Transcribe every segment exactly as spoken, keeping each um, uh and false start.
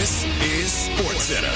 This is SportsCenter.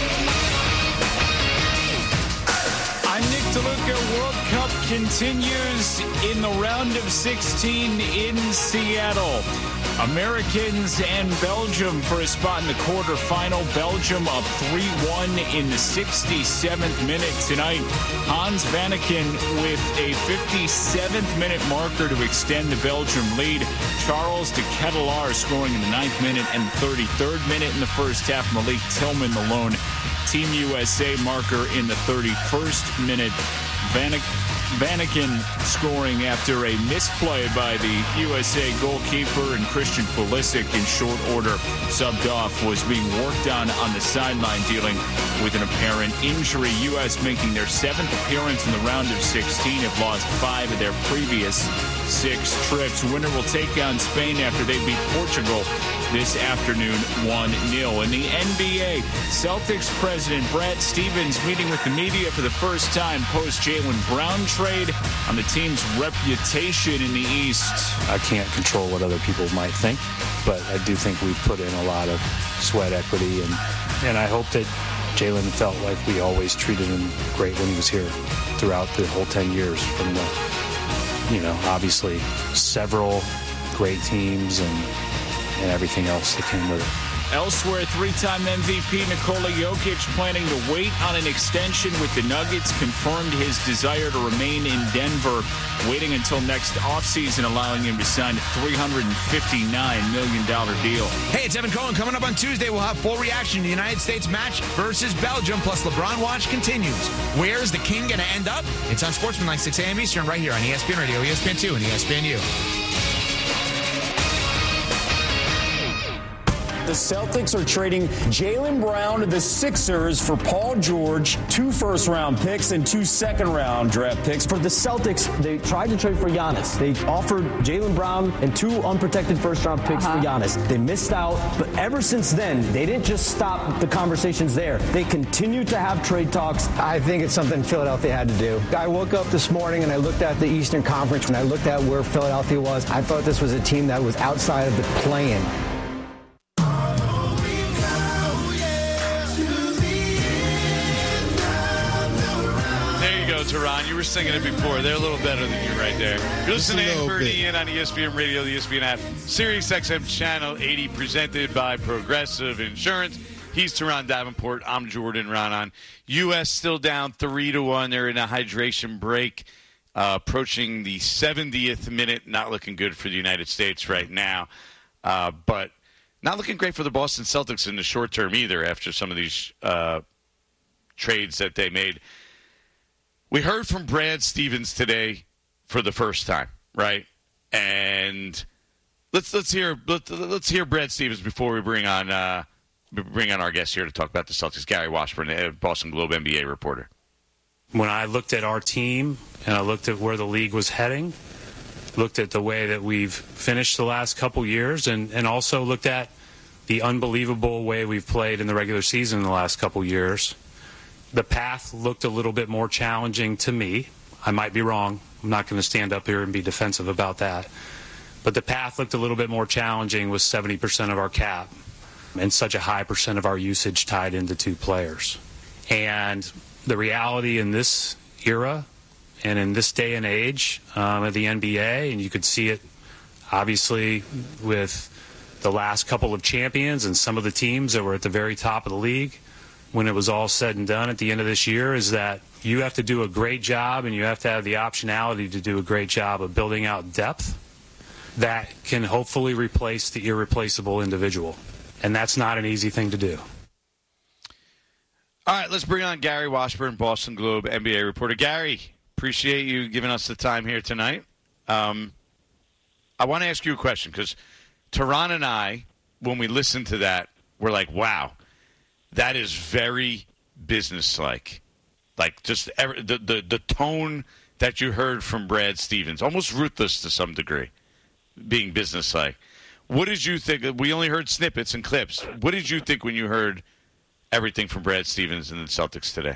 I'm Nick DeLuca. World Cup continues in the round of sixteen in Seattle. Americans and Belgium for a spot in the quarterfinal. Belgium up three one in the sixty-seventh minute tonight. Hans Vanaken with a fifty-seventh minute marker to extend the Belgium lead. Charles de Ketelaere scoring in the ninth minute and the thirty-third minute in the first half. Malik Tillman the lone Team U S A marker in the thirty-first minute. Vanaken Vanaken scoring after a misplay by the U S A goalkeeper, and Christian Pulisic in short order subbed off was being worked on on the sideline dealing with an apparent injury. U S making their seventh appearance in the round of sixteen, have lost five of their previous six trips. Winner will take on Spain after they beat Portugal this afternoon one nil. In the N B A, Celtics president Brad Stevens meeting with the media for the first time post Jaylen Brown trade on the team's reputation in the East. I can't control what other people might think, but I do think we've put in a lot of sweat equity, and, and I hope that Jaylen felt like we always treated him great when he was here throughout the whole ten years, from the, you know, obviously several great teams and, and everything else that came with it. Elsewhere, three-time M V P Nikola Jokic planning to wait on an extension with the Nuggets, confirmed his desire to remain in Denver, waiting until next offseason, allowing him to sign a three hundred fifty-nine million dollars deal. Hey, it's Evan Cohen. Coming up on Tuesday, we'll have full reaction to the United States match versus Belgium, plus LeBron Watch continues. Where's the king going to end up? It's on Sportsmanlike, six a.m. Eastern, right here on E S P N Radio, E S P N two, and E S P N U. The Celtics are trading Jaylen Brown to the Sixers for Paul George, two first-round picks and two second-round draft picks. For the Celtics, they tried to trade for Giannis. They offered Jaylen Brown and two unprotected first-round picks uh-huh. for Giannis. They missed out, but ever since then, they didn't just stop the conversations there. They continued to have trade talks. I think it's something Philadelphia had to do. I woke up this morning and I looked at the Eastern Conference and I looked at where Philadelphia was. I thought this was a team that was outside of the play-in. Teron, you were singing it before. They're a little better than you right there. You're listening to Amber and Ian on E S P N Radio, the E S P N app, Sirius X M Channel eighty, presented by Progressive Insurance. He's Teron Davenport. I'm Jordan Raanan. U S still down three to one. They're in a hydration break, uh, approaching the seventieth minute. Not looking good for the United States right now, uh, but not looking great for the Boston Celtics in the short term either after some of these uh, trades that they made. We heard from Brad Stevens today for the first time, right? And let's let's hear let, let's hear Brad Stevens before we bring on uh, bring on our guest here to talk about the Celtics, Gary Washburn, Boston Globe N B A reporter. When I looked at our team and I looked at where the league was heading, looked at the way that we've finished the last couple years, and, and also looked at the unbelievable way we've played in the regular season in the last couple years, the path looked a little bit more challenging to me. I might be wrong. I'm not going to stand up here and be defensive about that. But the path looked a little bit more challenging with seventy percent of our cap and such a high percent of our usage tied into two players. And the reality in this era and in this day and age um, of the N B A, and you could see it obviously with the last couple of champions and some of the teams that were at the very top of the league, when it was all said and done at the end of this year, is that you have to do a great job and you have to have the optionality to do a great job of building out depth that can hopefully replace the irreplaceable individual. And that's not an easy thing to do. All right, let's bring on Gary Washburn, Boston Globe N B A reporter. Gary, appreciate you giving us the time here tonight. Um, I want to ask you a question because Teron and I, when we listened to that, were like, wow. That is very businesslike. Like just every, the, the the tone that you heard from Brad Stevens, almost ruthless to some degree, being businesslike. What did you think? We only heard snippets and clips. What did you think when you heard everything from Brad Stevens and the Celtics today?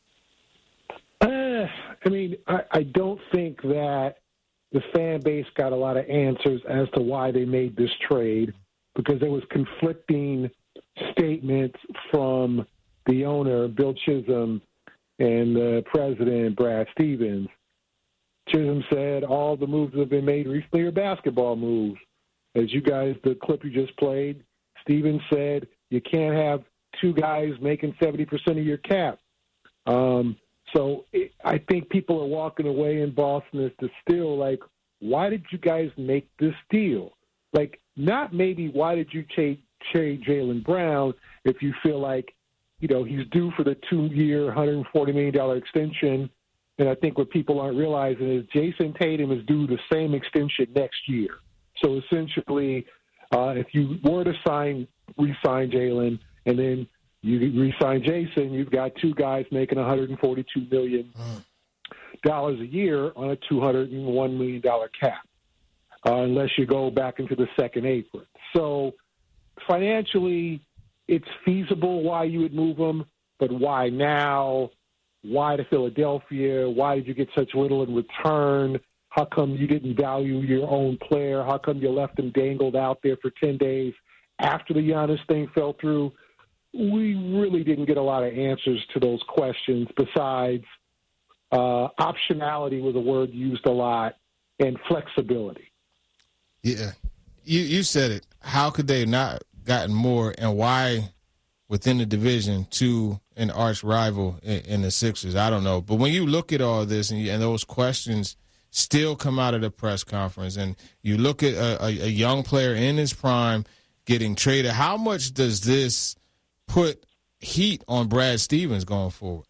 Uh, I mean, I, I don't think that the fan base got a lot of answers as to why they made this trade, because there was conflicting statements statements from the owner, Bill Chisholm, and the president, Brad Stevens. Chisholm said all the moves that have been made recently are basketball moves. As you guys, the clip you just played, Stevens said you can't have two guys making seventy percent of your cap. Um, so it, I think people are walking away in Boston as to still like, why did you guys make this deal? Like, not maybe why did you trade, trade Jaylen Brown if you feel like, you know, he's due for the two-year, one hundred forty million dollars extension. And I think what people aren't realizing is Jason Tatum is due the same extension next year. So essentially, uh, if you were to sign, re-sign Jaylen, and then you re-sign Jason, you've got two guys making one hundred forty-two million dollars a year on a two hundred one million dollars cap, uh, unless you go back into the second apron. So financially, it's feasible why you would move them, but why now? Why to Philadelphia? Why did you get such little in return? How come you didn't value your own player? How come you left him dangled out there for ten days after the Giannis thing fell through? We really didn't get a lot of answers to those questions besides uh, optionality was a word used a lot, and flexibility. Yeah. You you said it. How could they not gotten more, and why within the division to an arch rival in, in the Sixers? I don't know. But when you look at all this and, you, and those questions still come out of the press conference, and you look at a, a, a young player in his prime getting traded, how much does this put heat on Brad Stevens going forward?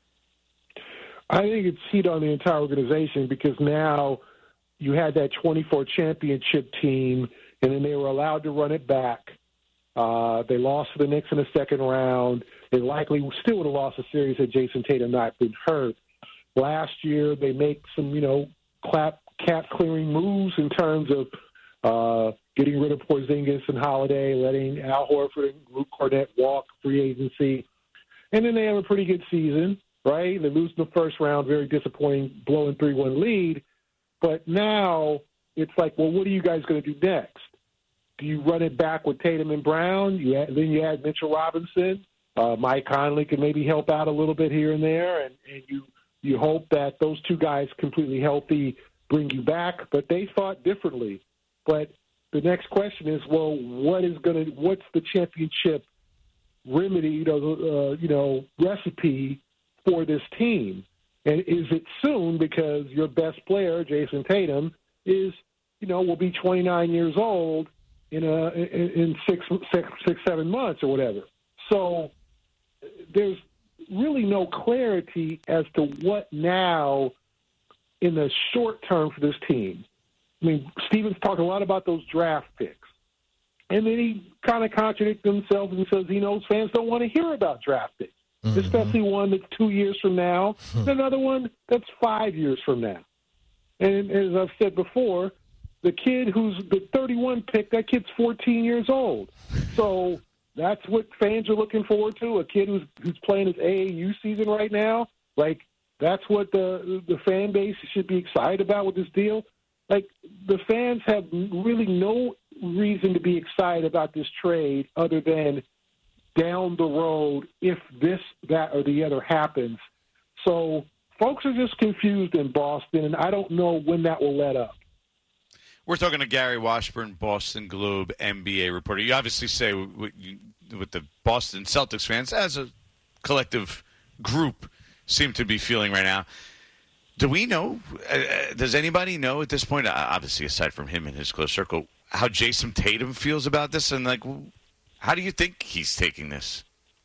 I think it's heat on the entire organization because now you had that twenty-four championship team, and then they were allowed to run it back. Uh, they lost to the Knicks in the second round. They likely still would have lost the series had Jason Tatum not been hurt. Last year, they make some, you know, clap, cap-clearing moves in terms of uh, getting rid of Porzingis and Holiday, letting Al Horford and Luke Cornett walk free agency. And then they have a pretty good season, right? They lose in the first round, very disappointing, blowing three one lead. But now it's like, well, what are you guys going to do next? Do you run it back with Tatum and Brown? You add, then you add Mitchell Robinson. Uh, Mike Conley can maybe help out a little bit here and there, and, and you you hope that those two guys completely healthy bring you back. But they thought differently. But the next question is, well, what is going to what's the championship remedy, you know, uh, you know, recipe for this team? And is it soon because your best player, Jason Tatum, is you know will be twenty-nine years old in a in, in six, six six seven months or whatever. So there's really no clarity as to what now in the short term for this team. I mean, Stevens talked a lot about those draft picks. And then he kind of contradicts himself and says he knows fans don't want to hear about draft picks, mm-hmm. especially one that's two years from now, and another one that's five years from now. And as I've said before, the kid who's the thirty-one pick, that kid's fourteen years old. So that's what fans are looking forward to, a kid who's who's playing his A A U season right now. Like, that's what the the fan base should be excited about with this deal. Like, the fans have really no reason to be excited about this trade other than down the road if this, that, or the other happens. So folks are just confused in Boston, and I don't know when that will let up. We're talking to Gary Washburn, Boston Globe N B A reporter. You obviously say with the Boston Celtics fans, as a collective group, seem to be feeling right now. Do we know, uh, does anybody know at this point, uh, obviously aside from him and his close circle, how Jason Tatum feels about this? And, like, how do you think he's taking this?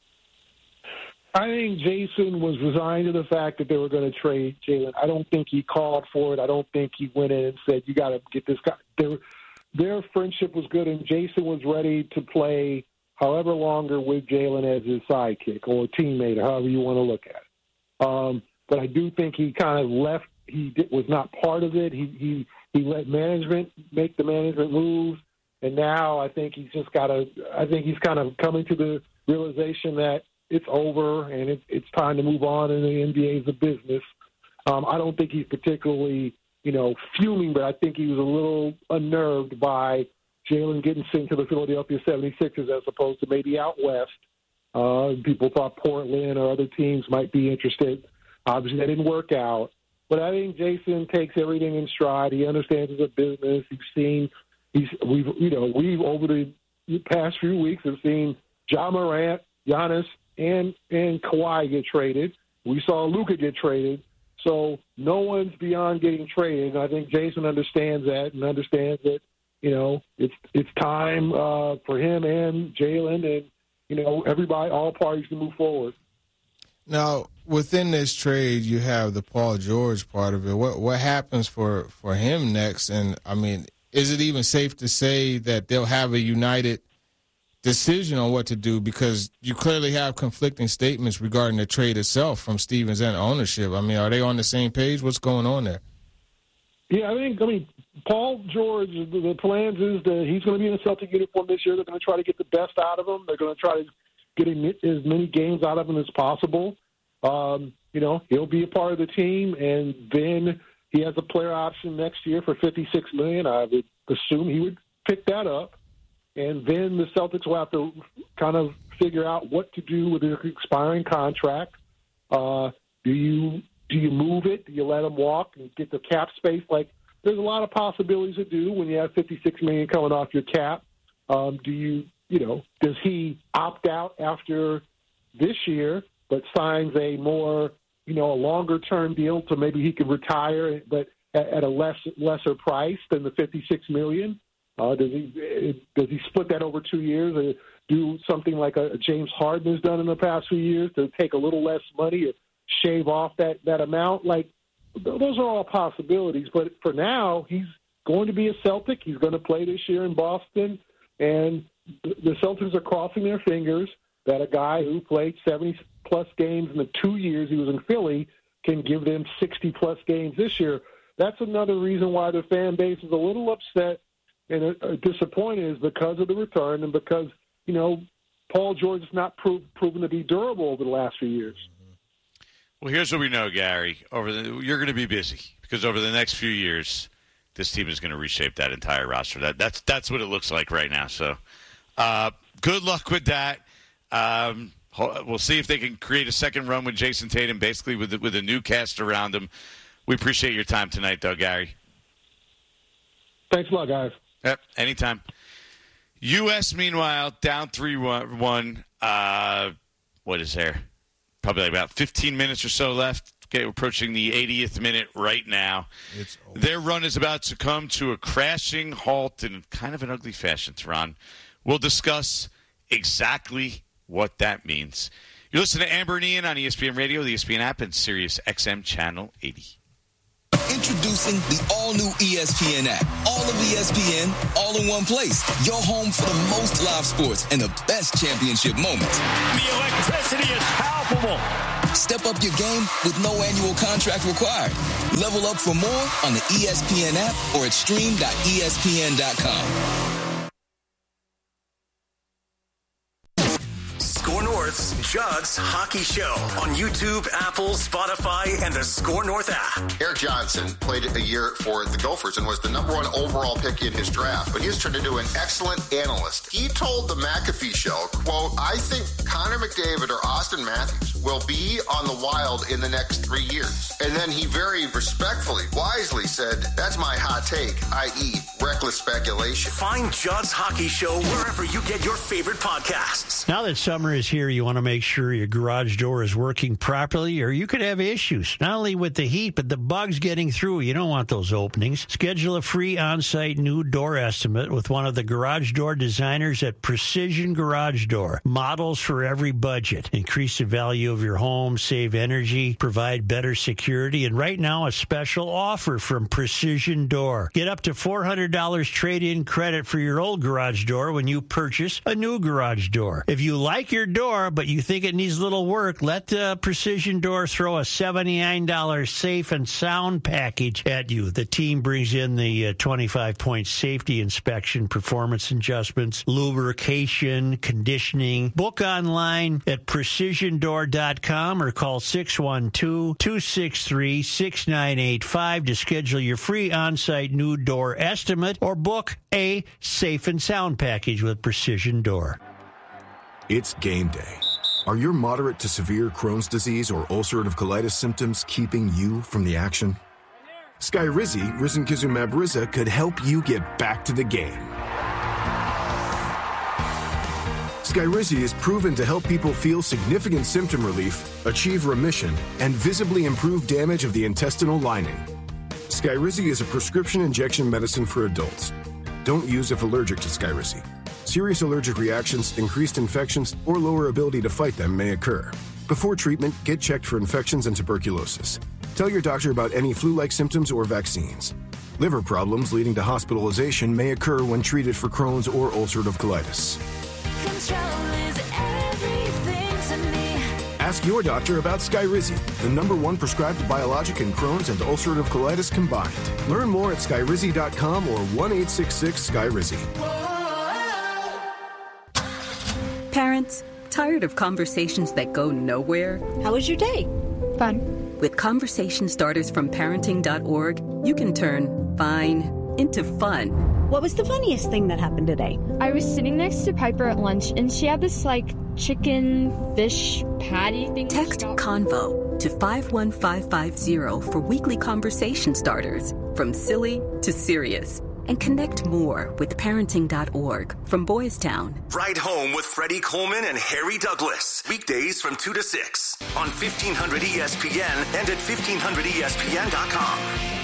I think Jason was resigned to the fact that they were going to trade Jaylen. I don't think he called for it. I don't think he went in and said, you got to get this guy. Their, their friendship was good, and Jason was ready to play however longer with Jaylen as his sidekick or teammate, or however you want to look at it. Um, but I do think he kind of left. He did, was not part of it. He, he, he let management make the management moves, and now I think he's just got to – I think he's kind of coming to the realization that it's over and it, it's time to move on, and the N B A is a business. Um, I don't think he's particularly, you know, fuming, but I think he was a little unnerved by Jaylen getting sent to the Philadelphia seventy-sixers as opposed to maybe out west Uh, people thought Portland or other teams might be interested. Obviously, that didn't work out. But I think Jason takes everything in stride. He understands it's a business. He's seen, he's we've you know we've over the past few weeks have seen Ja Morant, Giannis, and and Kawhi get traded. We saw Luka get traded. So no one's beyond getting traded. And I think Jason understands that and understands that you know it's it's time uh, for him and Jalen and you know everybody, all parties to move forward. Now, within this trade, you have the Paul George part of it. What what happens for, for him next? And, I mean, is it even safe to say that they'll have a united decision on what to do? Because you clearly have conflicting statements regarding the trade itself from Stevens and ownership. I mean, are they on the same page? What's going on there? Yeah, I think, I mean, Paul George, the, the plans is that he's going to be in a Celtic uniform this year. They're going to try to get the best out of him. They're going to try to getting as many games out of him as possible. Um, you know, he'll be a part of the team, and then he has a player option next year for fifty-six million dollars. I would assume he would pick that up, and then the Celtics will have to kind of figure out what to do with their expiring contract. Uh, do you do you move it? Do you let him walk and get the cap space? Like, there's a lot of possibilities to do when you have fifty-six million dollars coming off your cap. Um, do you You know, does he opt out after this year, but signs a more, you know, a longer-term deal so maybe he can retire, but at, at a less lesser price than the fifty-six million dollars? Uh, does he does he split that over two years, or do something like a, a James Harden has done in the past few years to take a little less money or shave off that that amount? Like, those are all possibilities. But for now, he's going to be a Celtic. He's going to play this year in Boston, and the Celtics are crossing their fingers that a guy who played seventy-plus games in the two years he was in Philly can give them sixty-plus games this year. That's another reason why the fan base is a little upset and disappointed, is because of the return and because, you know, Paul George has not prov- proven to be durable over the last few years. Well, here's what we know, Gary. Over the, you're going to be busy because over the next few years, this team is going to reshape that entire roster. That that's that's what it looks like right now. So. Uh, good luck with that. Um, we'll see if they can create a second run with Jason Tatum, basically with with a new cast around him. We appreciate your time tonight, though, Gary. Thanks a lot, guys. Yep, anytime. U S, meanwhile, down three one. Uh, what is there? Probably like about fifteen minutes or so left. Okay, we're approaching the eightieth minute right now. Their run is about to come to a crashing halt in kind of an ugly fashion, Teron. We'll discuss exactly what that means. You're listening to Amber and Ian on E S P N Radio, the E S P N app, and Sirius X M Channel eighty. Introducing the all-new E S P N app. All of E S P N, all in one place. Your home for the most live sports and the best championship moments. The electricity is palpable. Step up your game with no annual contract required. Level up for more on the E S P N app or at stream dot E S P N dot com. Score North's Judd's Hockey Show on YouTube, Apple, Spotify, and the Score North app. Eric Johnson played a year for the Gophers and was the number one overall pick in his draft, but he was turned into an excellent analyst. He told the McAfee Show, quote, I think Connor McDavid or Austin Matthews will be on the Wild in the next three years. And then he very respectfully, wisely said, that's my hot take, that is reckless speculation. Find Judd's Hockey Show wherever you get your favorite podcasts. Now that summer is here, you want to make sure your garage door is working properly, or you could have issues, not only with the heat, but the bugs getting through. You don't want those openings. Schedule a free on-site new door estimate with one of the garage door designers at Precision Garage Door. Models for every budget. Increase the value of your home, save energy, provide better security, and right now a special offer from Precision Door. Get up to four hundred dollars trade-in credit for your old garage door when you purchase a new garage door. If you like your door, but you think it needs a little work, let uh, Precision Door throw a seventy-nine dollars safe and sound package at you. The team brings in the uh, twenty-five point safety inspection, performance adjustments, lubrication, conditioning. Book online at precision door dot com or call six one two, two six three, six nine eight five to schedule your free on-site new door estimate or book a safe and sound package with Precision Door. It's game day. Are your moderate to severe Crohn's disease or ulcerative colitis symptoms keeping you from the action? Skyrizi, risankizumab Riza, could help you get back to the game. Skyrizi is proven to help people feel significant symptom relief, achieve remission, and visibly improve damage of the intestinal lining. Skyrizi is a prescription injection medicine for adults. Don't use if allergic to Skyrizi. Serious allergic reactions, increased infections, or lower ability to fight them may occur. Before treatment, get checked for infections and tuberculosis. Tell your doctor about any flu-like symptoms or vaccines. Liver problems leading to hospitalization may occur when treated for Crohn's or ulcerative colitis. Ask your doctor about Skyrizi, the number one prescribed biologic in Crohn's and ulcerative colitis combined. Learn more at skyrizi dot com or one eight six six Skyrizi. Parents, tired of conversations that go nowhere? How was your day? Fun. With conversation starters from parenting dot org, you can turn fine into fun. What was the funniest thing that happened today? I was sitting next to Piper at lunch, and she had this, like, chicken fish patty thing. Text CONVO to five one five five zero for weekly conversation starters, from silly to serious. And connect more with parenting dot org from Boys Town. Ride Home with Freddie Coleman and Harry Douglas. Weekdays from two to six on fifteen hundred E S P N and at fifteen hundred E S P N dot com.